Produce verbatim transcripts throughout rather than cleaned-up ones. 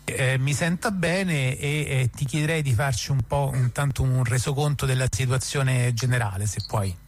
Eh, mi senta bene e eh, ti chiederei di farci un po' intanto un resoconto della situazione generale, se puoi.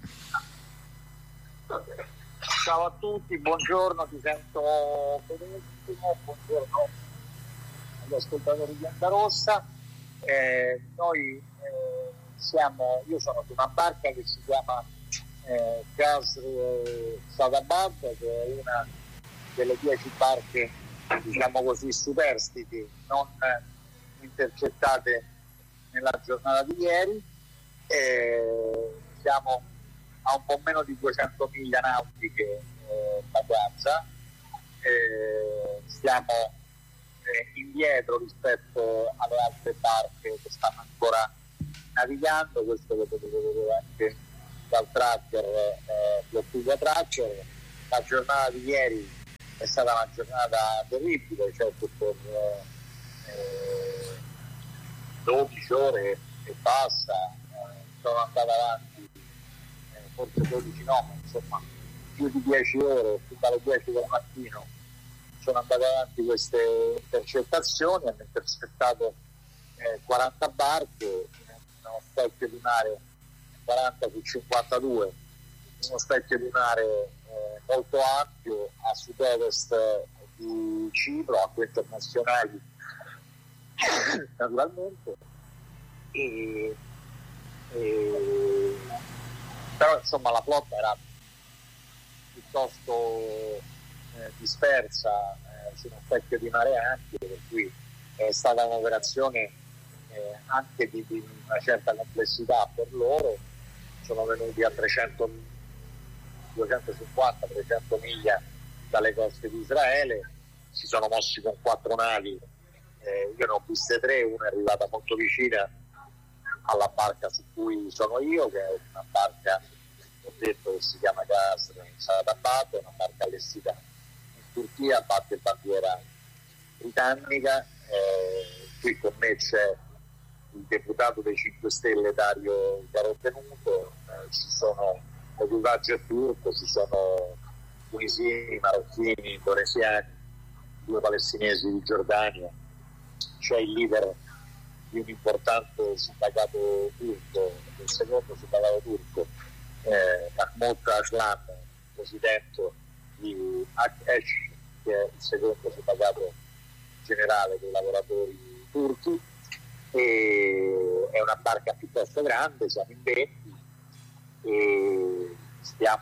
Ciao a tutti, buongiorno, ti sento benissimo, buongiorno agli ascoltatori di Onda Rossa. Eh, noi eh, siamo, io sono su una barca che si chiama eh, Gas Sadabad, che è una delle dieci barche, diciamo così, superstiti non eh, intercettate nella giornata di ieri. Eh, siamo a un po' meno di duecento miglia nautiche eh, da Gaza, eh, stiamo eh, indietro rispetto alle altre barche che stanno ancora navigando. Questo lo potete vedere anche dal tracker, eh, Flottiglia Tracker. La giornata di ieri è stata una giornata terribile, certo per eh, dodici ore e passa, eh, sono andata avanti eh, forse dodici no, ma insomma più di dieci ore, più dalle dieci del mattino sono andate avanti queste intercettazioni. Hanno intercettato eh, quaranta barche in uno specchio lunare quaranta su cinquantadue, uno specchio lunare eh, molto ampio a sud-ovest di Cipro, acque internazionali naturalmente, e, e, però insomma la flotta era piuttosto eh, dispersa eh, su uno specchio di mare ampio, per cui è stata un'operazione eh, anche di, di una certa complessità per loro. Sono venuti a trecento, duecentocinquanta trecento miglia dalle coste di Israele, si sono mossi con quattro navi, eh, io ne ho viste tre, una è arrivata molto vicina alla barca su cui sono io, che è una barca, ho detto, che si chiama Gas Sadabad, una barca allestita in Turchia, batte bandiera britannica. Eh, qui con me c'è il deputato dei cinque Stelle Dario Carotenuto, eh, ci sono l'equipaggio turco, ci sono tunisini, marocchini, indonesiani, due palestinesi di Giordania, c'è il leader di un importante sindacato turco, il secondo sindacato turco, eh, Mahmoud Aslan, presidente di H E S H, che è il secondo sindacato generale dei lavoratori turchi. E è una barca piuttosto grande, siamo in venti e stiamo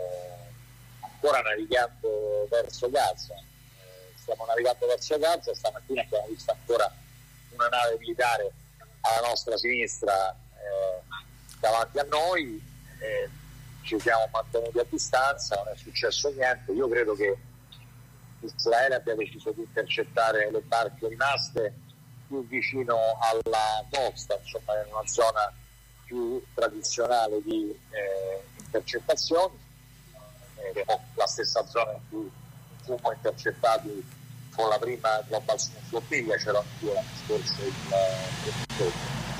ancora navigando verso Gaza. Eh, stiamo navigando verso Gaza. Stamattina abbiamo visto ancora una nave militare alla nostra sinistra eh, davanti a noi, eh, ci siamo mantenuti a distanza, non è successo niente. Io credo che Israele abbia deciso di intercettare le barche rimaste più vicino alla costa, insomma in una zona più tradizionale di eh, intercettazioni, eh, la stessa zona in cui fummo intercettati con la prima Global Smooth Flottiglia, c'era anche l'anno scorso il produttore.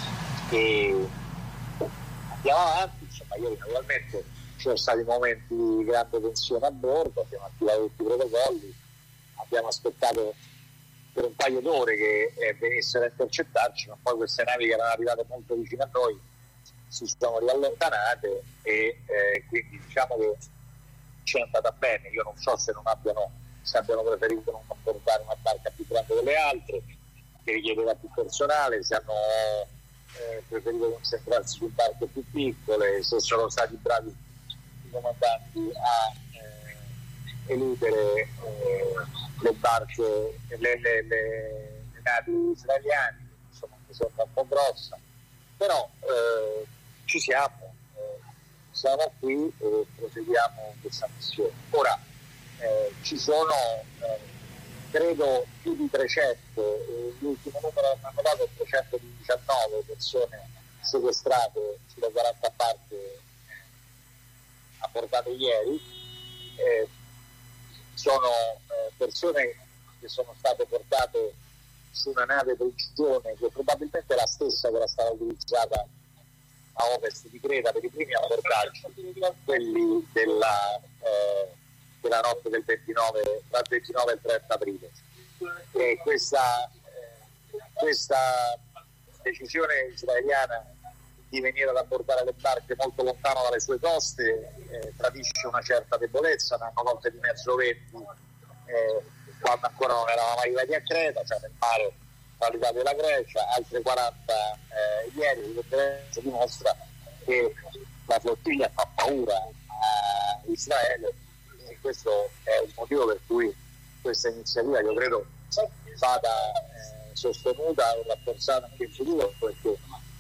E andiamo avanti, insomma ieri naturalmente ci sono stati momenti di grande tensione a bordo, abbiamo attivato tutti i protocolli, abbiamo aspettato per un paio d'ore che eh, venissero a intercettarci, ma poi queste navi che erano arrivate molto vicino a noi si sono riallontanate e eh, quindi diciamo che ci è andata bene. Io non so se non abbiano se abbiano preferito non portare una barca più grande delle altre che richiedeva più personale, se hanno eh, preferito concentrarsi su barche più piccole, se sono stati bravi i comandanti a eh, eludere eh, le barche, le, le, le, le navi israeliane, insomma mi sembra un po' grossa, però eh, ci siamo, eh, siamo qui e proseguiamo questa missione. Ora eh, ci sono eh, credo più di trecento, eh, l'ultimo numero che hanno dato è trecentodiciannove persone sequestrate sulle quaranta barche eh, abordate ieri. Eh, sono eh, persone che sono state portate su una nave prigione che probabilmente è la stessa che era stata utilizzata a ovest di Creta per i primi abbordaggi, quelli della, eh, della notte del ventinove, tra il ventinove e il trenta aprile. E questa questa decisione israeliana di venire ad abbordare le barche molto lontano dalle sue coste eh, tradisce una certa debolezza. Ne hanno volte di mezzo venti eh, quando ancora non eravamo arrivati a Creta, cioè nel mare tra l'Italia e la Grecia, altre quaranta eh, ieri. L'esperienza dimostra che la flottiglia fa paura a Israele, e questo è il motivo per cui questa iniziativa, io credo, vada eh, sostenuta e rafforzata anche in futuro, perché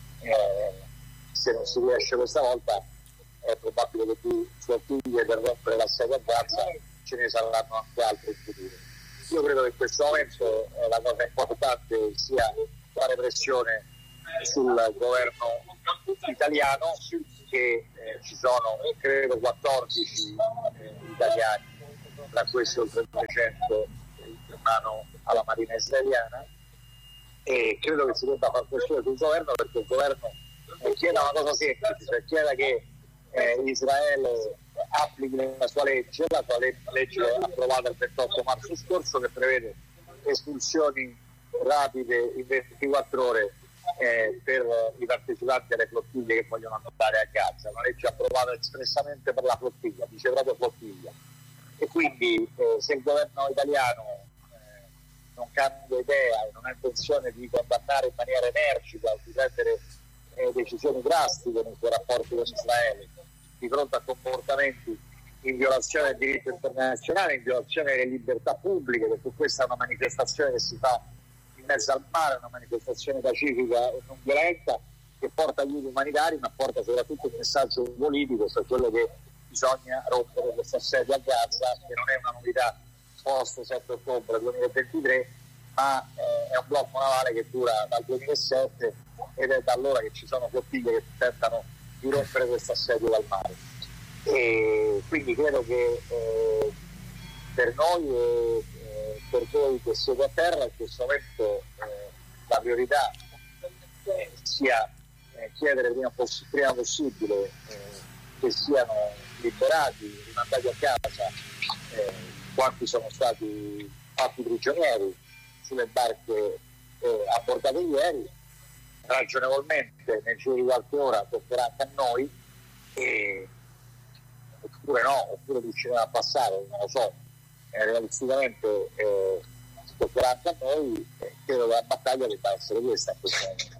eh, se non si riesce questa volta è probabile che più flottiglie per rompere l'assedio a Gaza ce ne saranno anche altre in futuro. Io credo che in questo momento eh, la cosa importante sia fare pressione sul governo italiano, che eh, ci sono credo quattordici eh, italiani, tra questi oltre trecento in mano alla marina israeliana, e credo che si debba fare pressione sul governo, perché il governo eh, chieda una cosa semplice, cioè chieda che eh, Israele applichi la sua legge, la sua legge approvata il ventotto marzo scorso, che prevede espulsioni rapide in ventiquattro ore eh, per i partecipanti alle flottiglie che vogliono andare a Gaza, una legge approvata espressamente per la flottiglia, dice proprio flottiglia. E quindi eh, se il governo italiano eh, non cambia idea e non ha intenzione di condannare in maniera energica o di prendere eh, decisioni drastiche nei suoi rapporti con Israele di fronte a comportamenti in violazione del diritto internazionale, in violazione delle libertà pubbliche, perché questa è una manifestazione che si fa in mezzo al mare, una manifestazione pacifica e non violenta, che porta aiuti umanitari, ma porta soprattutto un messaggio politico, cioè quello che bisogna rompere questo assedio a Gaza, che non è una novità post sette ottobre duemilaventitré, ma eh, è un blocco navale che dura dal duemilasette, ed è da allora che ci sono flottiglie che tentano di rompere questo assedio dal mare. E quindi credo che eh, per noi e eh, per voi che siete a terra in questo momento eh, la priorità eh, sia eh, chiedere prima, poss- prima possibile eh, che siano liberati, rimandati a casa eh, quanti sono stati fatti prigionieri sulle barche eh, abbordate ieri. Ragionevolmente nel giro di qualche ora toccherà anche a noi, e, oppure no, oppure riusciremo a passare, non lo so, eh, realisticamente eh, toccherà anche a noi, e credo che la battaglia debba essere questa in questo momento.